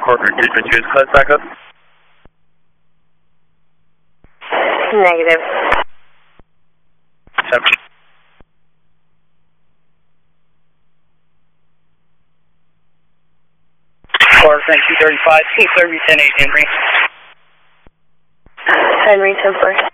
Corporate engagement 2 is close back up. Negative. 7. Car 235, 230, 10-8, Henry. Henry 10-4.